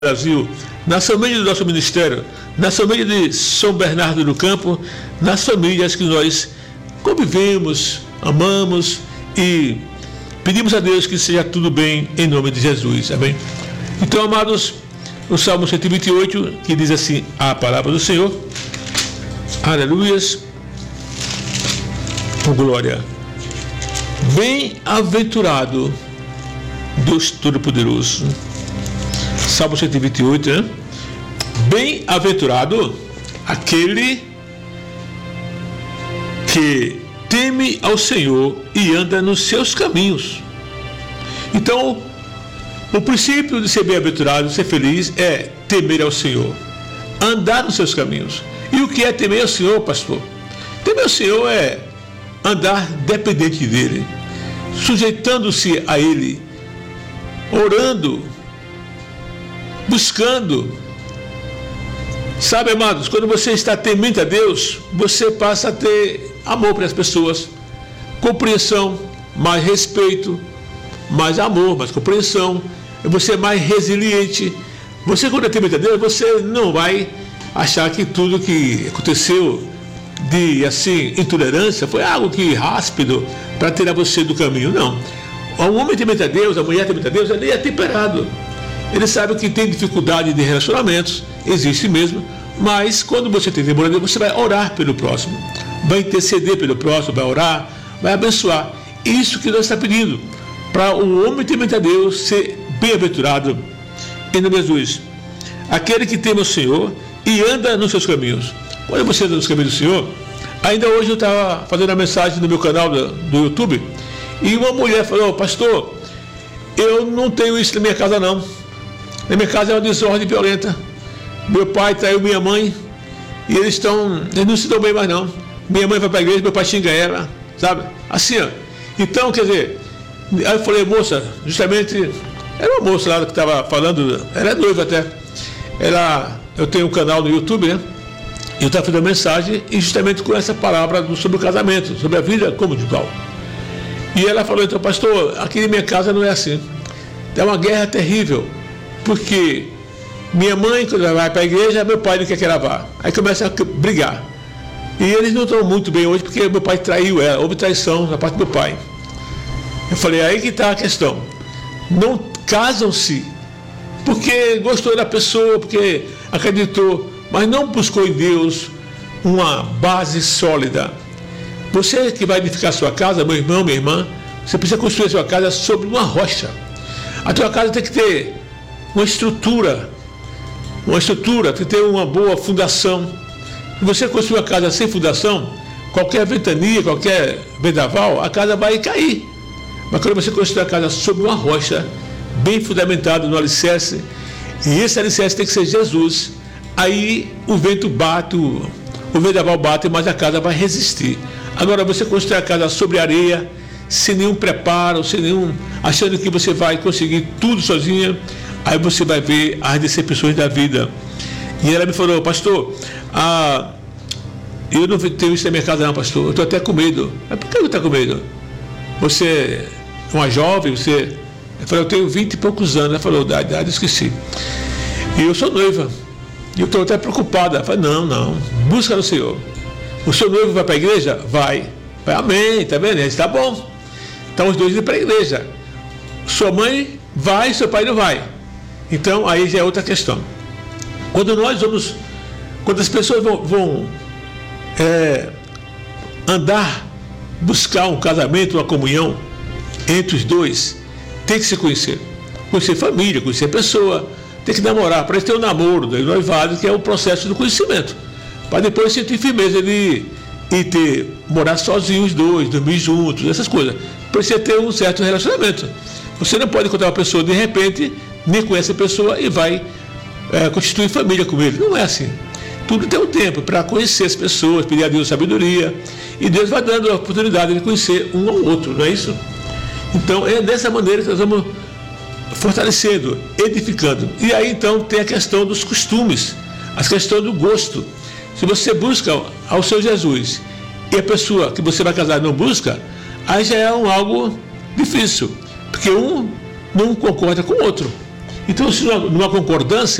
Brasil, nas famílias do nosso ministério, nas famílias de São Bernardo do Campo, nas famílias que nós convivemos, amamos e pedimos a Deus que seja tudo bem em nome de Jesus. Amém? Então, amados, o Salmo 128, que diz assim, a palavra do Senhor, aleluias, com glória. Bem-aventurado Deus Todo-Poderoso. Salmo 128, né? Bem-aventurado aquele que teme ao Senhor e anda nos seus caminhos. Então, o princípio de ser bem-aventurado, de ser feliz, é temer ao Senhor, andar nos seus caminhos. E o que é temer ao Senhor, pastor? Temer ao Senhor é andar dependente dele, sujeitando-se a ele, orando, buscando. Sabe, amados, quando você está temente a Deus, você passa a ter amor para as pessoas, compreensão, mais respeito, mais amor, mais compreensão, você é mais resiliente. Você, quando é temente a Deus, você não vai achar que tudo que aconteceu de, assim, intolerância foi algo que rápido para tirar você do caminho. Não. O homem temente a Deus, a mulher temente a Deus, ele é temperado. Ele sabe que tem dificuldade de relacionamentos, existe mesmo, mas quando você tem temor a Deus, você vai orar pelo próximo, vai interceder pelo próximo, vai orar, vai abençoar. Isso que nós estamos pedindo, para o homem temente a Deus ser bem-aventurado em nome de Jesus. Aquele que teme o Senhor e anda nos seus caminhos. Quando você anda nos caminhos do Senhor, ainda hoje eu estava fazendo a mensagem no meu canal do YouTube, e uma mulher falou, pastor, eu não tenho isso na minha casa não. Na minha casa é uma desordem violenta. Meu pai traiu minha mãe e eles não se dão bem mais não. Minha mãe vai para a igreja, meu pai xinga ela, sabe? Assim, ó. Então, quer dizer, aí eu falei, moça, justamente, era uma moça lá que estava falando, ela é noiva até. Eu tenho um canal no YouTube, né? Eu estava fazendo mensagem e justamente com essa palavra sobre o casamento, sobre a vida conjugal. E ela falou, então, pastor, aqui na minha casa não é assim. É uma guerra terrível. Porque minha mãe, quando ela vai para a igreja, meu pai não quer que ela vá. Aí começa a brigar. E eles não estão muito bem hoje porque meu pai traiu ela, houve traição da parte do meu pai. Eu falei, aí que está a questão. Não casam-se porque gostou da pessoa, porque acreditou, mas não buscou em Deus uma base sólida. Você que vai edificar sua casa, meu irmão, minha irmã, você precisa construir a sua casa sobre uma rocha. A tua casa tem que ter uma estrutura, tem que ter uma boa fundação. Se você construir uma casa sem fundação, qualquer ventania, qualquer vendaval, a casa vai cair. Mas quando você construir a casa sobre uma rocha, bem fundamentada no alicerce, e esse alicerce tem que ser Jesus, aí o vento bate, o vendaval bate, mas a casa vai resistir. Agora, você construir a casa sobre areia, sem nenhum preparo, achando que você vai conseguir tudo sozinha, aí você vai ver as decepções da vida. E ela me falou, pastor, eu não tenho isso na minha casa não, pastor, eu estou até com medo. Mas por que eu estou com medo? Você é uma jovem, eu falei, eu tenho 20 e poucos anos. Ela falou, da idade, eu esqueci. E eu sou noiva. E eu estou até preocupada. Ela falou, não, busca no Senhor. O seu noivo vai para a igreja? Vai, amém, tá vendo? Está bom. Então os dois indo para a igreja. Sua mãe vai, seu pai não vai. Então aí já é outra questão. Quando as pessoas vão andar, buscar um casamento, uma comunhão entre os dois, tem que se conhecer. Conhecer família, conhecer pessoa, tem que namorar. Para isso ter o namoro, o noivado, que é o processo do conhecimento. Para depois sentir firmeza de morar sozinhos os dois, dormir juntos, essas coisas. Precisa ter um certo relacionamento. Você não pode encontrar uma pessoa de repente, nem conhece a pessoa e vai constituir família com ele. Não é assim. Tudo tem um tempo para conhecer as pessoas, pedir a Deus sabedoria, e Deus vai dando a oportunidade de conhecer um ao outro, não é isso? Então é dessa maneira que nós vamos fortalecendo, edificando. E aí então tem a questão dos costumes, a questão do gosto. Se você busca ao seu Jesus e a pessoa que você vai casar não busca, aí já é algo difícil, porque um não concorda com o outro. Então, se numa concordância,